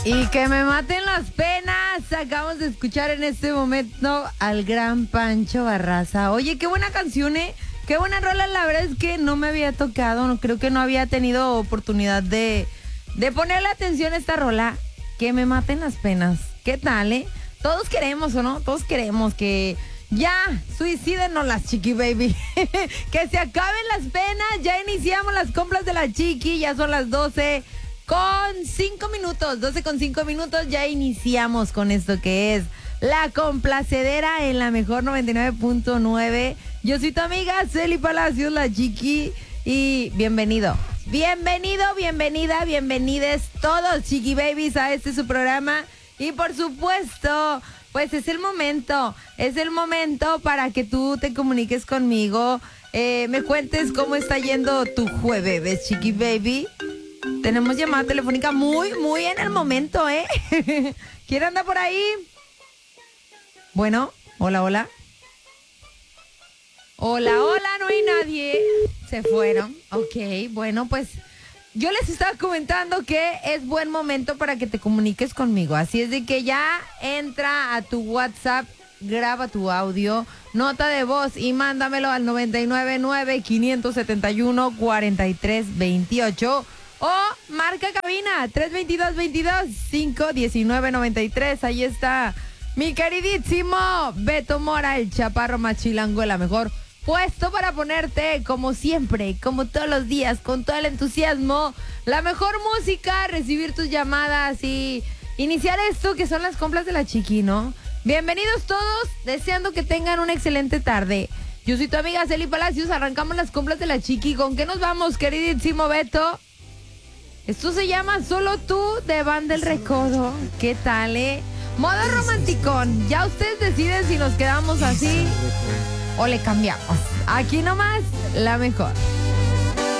Y que me maten las penas. Acabamos de escuchar en este momento al gran Pancho Barraza. Oye, qué buena canción, ¿eh? Qué buena rola. La verdad es que no me había tocado. Creo que no había tenido oportunidad de ponerle atención a esta rola. Que me maten las penas. ¿Qué tal, eh? Todos queremos, ¿o no? Todos queremos que ya suicídenos las Chiqui Baby. Que se acaben las penas. Ya iniciamos las compras de la Chiqui. Ya son las 12 con 5 minutos, 12 con 5 minutos, ya iniciamos con esto que es La Complacedera en la mejor 99.9. Yo soy tu amiga Celi Palacios, la Chiqui, y bienvenido, bienvenides todos, Chiqui Babies, a este su programa. Y por supuesto, pues es el momento para que tú te comuniques conmigo, me cuentes cómo está yendo tu jueves, Chiqui Baby. Tenemos llamada telefónica muy en el momento, ¿eh? ¿Quién anda por ahí? Bueno, hola. Hola, no hay nadie. Se fueron. Ok, bueno, pues yo les estaba comentando que es buen momento para que te comuniques conmigo. Así es de que ya entra a tu WhatsApp, graba tu audio, nota de voz y mándamelo al 999-571-4328. O marca cabina 322-519-93. Ahí está mi queridísimo Beto Mora, el chaparro machilango, la mejor. Puesto para ponerte, como siempre, como todos los días, con todo el entusiasmo, la mejor música, recibir tus llamadas y iniciar esto que son las compras de la Chiqui, ¿no? Bienvenidos todos, deseando que tengan una excelente tarde. Yo soy tu amiga Celi Palacios, arrancamos las compras de la Chiqui. ¿Con qué nos vamos, queridísimo Beto? Esto se llama Solo Tú, de Banda El Recodo. ¿Qué tal, eh? Modo romanticón. Ya ustedes deciden si nos quedamos así o le cambiamos. Aquí nomás, la mejor.